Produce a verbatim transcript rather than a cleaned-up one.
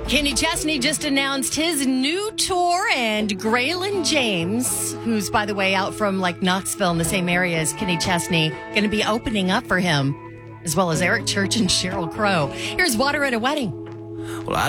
Kenny Chesney just announced his new tour, and Graylin James, who's, by the way, out from like Knoxville in the same area as Kenny Chesney, going to be opening up for him, as well as Eric Church and Sheryl Crow. Here's Water at a Wedding. Well, I